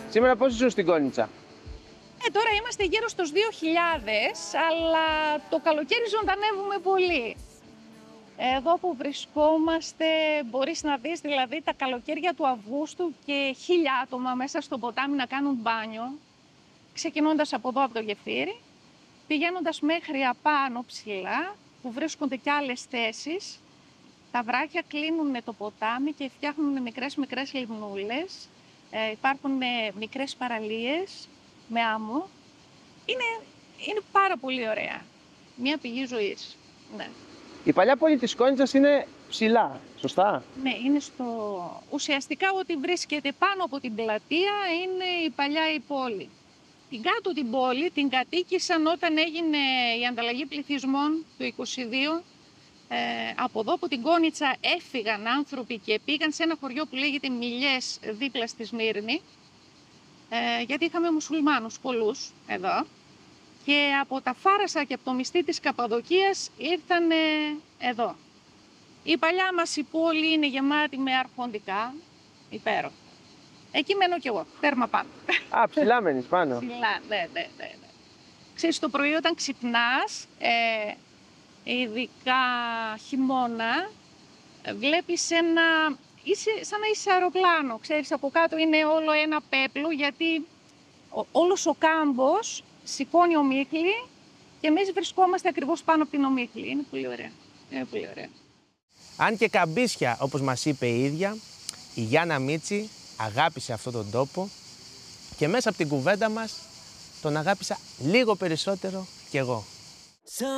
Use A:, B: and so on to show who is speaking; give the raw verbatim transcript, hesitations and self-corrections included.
A: Σήμερα πώς ζουν στην Κόνιτσα?
B: Ε, τώρα είμαστε γύρω στους δύο χιλιάδες, αλλά το καλοκαίρι ζωντανεύουμε πολύ. Εδώ που βρισκόμαστε μπορείς να δεις δηλαδή τα καλοκαίρια του Αυγούστου και χίλια άτομα μέσα στο ποτάμι να κάνουν μπάνιο, ξεκινώντας από εδώ από το γεφύρι, πηγαίνοντας μέχρι απάνω ψηλά, που βρίσκονται και άλλες θέσεις. Τα βράχια κλείνουν το ποτάμι και φτιάχνουν μικρές μικρές λιμνούλες. Ε, υπάρχουν ε, μικρές παραλίες με άμμο. Είναι, είναι πάρα πολύ ωραία. Μια πηγή ζωής. Ναι.
A: Η παλιά πόλη της Κόνιτσας είναι ψηλά, σωστά?
B: Ναι, είναι στο... Ουσιαστικά ό,τι βρίσκεται πάνω από την πλατεία είναι η παλιά η πόλη. Την κάτω την πόλη την κατοίκησαν όταν έγινε η ανταλλαγή πληθυσμών του είκοσι δύο. Ε, από εδώ από την Κόνιτσα έφυγαν άνθρωποι και πήγαν σε ένα χωριό που λέγεται Μιλιές δίπλα στη Σμύρνη, ε, γιατί είχαμε μουσουλμάνους πολλούς εδώ, και από τα Φάρασα και από το μισθή της Καπαδοκίας ήρθαν εδώ. Η παλιά μας η πόλη είναι γεμάτη με αρχοντικά, υπέροχα. Εκεί μένω κι εγώ, τέρμα πάνω.
A: Α, ψηλά μένεις πάνω.
B: Ψηλά, ναι, ναι, ναι. ναι. Ξέρεις, το πρωί όταν ξυπνάς, ε, ειδικά χειμώνα, βλέπεις ένα, είσαι, σαν να είσαι αεροπλάνο, ξέρεις, από κάτω είναι όλο ένα πέπλο, γιατί ο, όλος ο κάμπος σηκώνει ομίχλη και εμείς βρισκόμαστε ακριβώς πάνω από την ομίχλη. Είναι πολύ ωραία, είναι πολύ ωραία.
C: Αν και καμπίσια, όπως μας είπε η ίδια, η Γιάννα Μίτση αγάπησε αυτόν τον τόπο και μέσα από την κουβέντα μας τον αγάπησα λίγο περισσότερο κι εγώ.